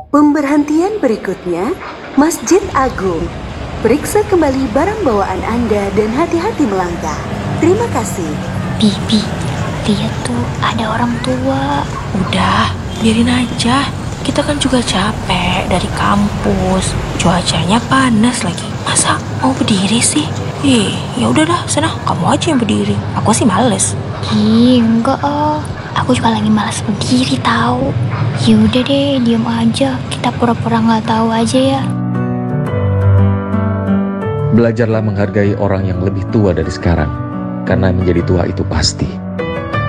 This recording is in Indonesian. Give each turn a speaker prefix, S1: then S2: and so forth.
S1: Pemberhentian berikutnya, Masjid Agung. Periksa kembali barang bawaan Anda dan hati-hati melangkah. Terima kasih.
S2: Bibi, lihat tuh ada orang tua.
S3: Udah, biarin aja. Kita kan juga capek dari kampus. Cuacanya panas lagi. Masa mau berdiri sih? Ya udah dah, sana kamu aja yang berdiri. Aku sih males.
S2: Enggak aku juga lagi malas berdiri tahu. Yaudah deh, diam aja. Kita pura-pura nggak tahu aja ya.
S4: Belajarlah menghargai orang yang lebih tua dari sekarang, karena menjadi tua itu pasti.